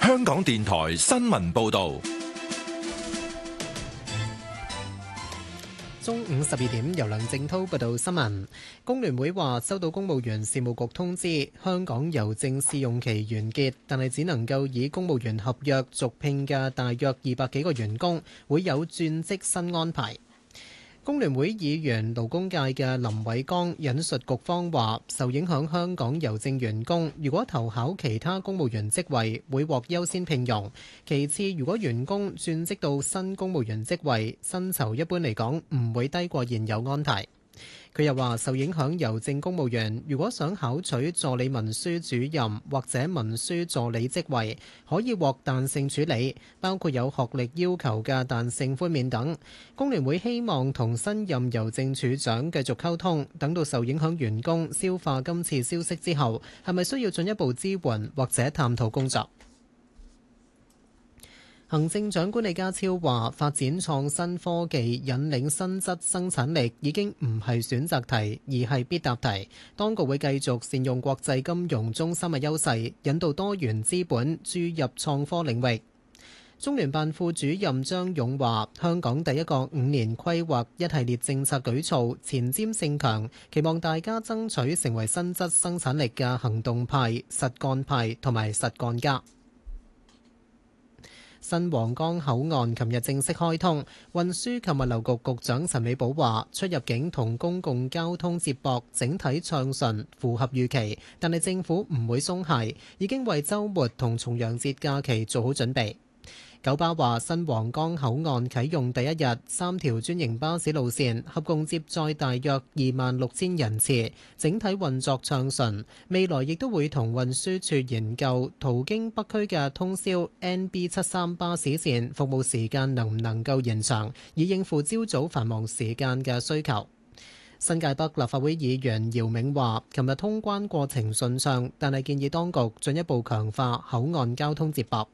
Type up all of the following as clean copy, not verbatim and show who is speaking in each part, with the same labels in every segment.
Speaker 1: 香港電台新聞報道。
Speaker 2: 中午12點，由梁正滔報道新聞。工聯會話收到公務員事務局通知，香港郵政試用期完結，但係只能夠以公務員合約續聘嘅大約200幾個員工，會有轉職新安排。工聯會議員勞工界嘅林偉江引述局方話，受影響香港郵政員工如果投考其他公務員職位，會獲優先聘用。其次，如果員工轉職到新公務員職位，薪酬一般嚟講唔會低過現有安排。佢又話，受影響郵政公務員如果想考取助理文書主任或者文書助理職位，可以獲彈性處理，包括有學歷要求嘅彈性寬免等。工聯會希望同新任郵政處長繼續溝通，等到受影響員工消化今次消息之後，係咪需要進一步支援或者探討工作。行政長官李家超話，發展創新科技引領新質生產力已經唔係選擇題，而係必答題。當局會繼續善用國際金融中心嘅優勢，引導多元資本注入創科領域。中聯辦副主任張勇話，香港第一個5年規劃一系列政策舉措前瞻性強，期望大家爭取成為新質生產力嘅行動派、實幹派同埋實幹家。新皇崗口岸琴日正式開通，運輸及物流局局長陳美寶話，出入境同公共交通接駁整體暢順，符合預期，但係政府唔會鬆懈，已經為週末同重陽節假期做好準備。九巴話，新皇崗口岸啟用第一日，3條專營巴士路線合共接載大約26,000人次，整體運作暢順。未來亦都會同運輸署研究途經北區嘅通宵 NB73 巴士線服務時間能唔能夠延長，以應付朝早繁忙時間嘅需求。新界北立法會議員姚銘話，琴日通關過程順暢，但係建議當局進一步強化口岸交通接駁。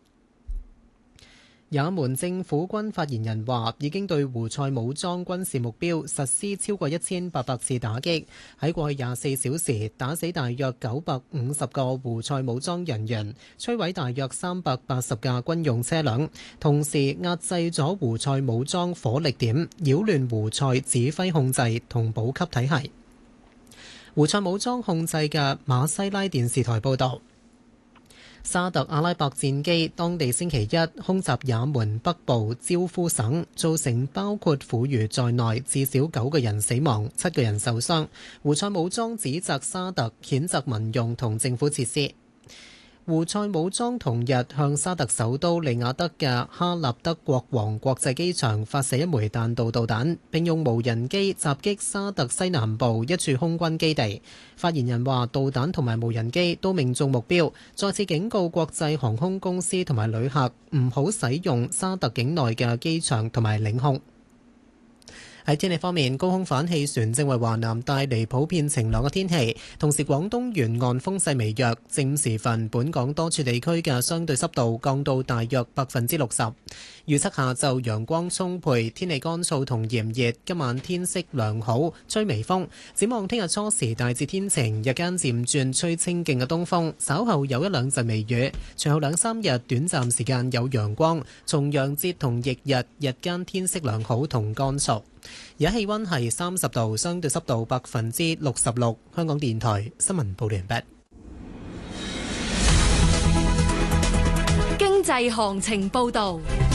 Speaker 2: 也門政府軍發言人話，已經對胡塞武裝軍事目標實施超過1800次打擊，喺過去24小時打死大約950個胡塞武裝人員，摧毀大約380架軍用車輛，同時壓制咗胡塞武裝火力點，擾亂胡塞指揮控制同補給體系。胡塞武裝控制嘅馬西拉電視台報導，沙特阿拉伯戰機當地星期一空襲也門北部焦夫省，造成包括婦孺在內至少9個人死亡、7個人受傷。胡塞武裝指責沙特譴責民用同政府設施。胡塞武裝同日向沙特首都利雅得嘅哈納德國王國際機場發射一枚彈道導彈，並用無人機襲擊沙特西南部一處空軍基地。發言人話，導彈同埋無人機都命中目標，再次警告國際航空公司同埋旅客唔好使用沙特境內嘅機場同埋領空。喺天氣方面，高空反氣旋正為華南帶嚟普遍晴朗嘅天氣，同時廣東沿岸風勢微弱。正午時分，本港多處地區嘅相對濕度降到大約60%。預測下晝陽光充沛，天氣乾燥同炎熱，今晚天色良好，吹微風。展望聽日初時大致天晴，日間漸轉吹清勁嘅東風，稍後有1-2陣微雨，隨後2-3日短暫時間有陽光。重陽節同翌日日間天色良好同乾燥。而家氣溫係30度，相對濕度66%。香港電台新聞報道完畢。
Speaker 3: 經濟行情報道。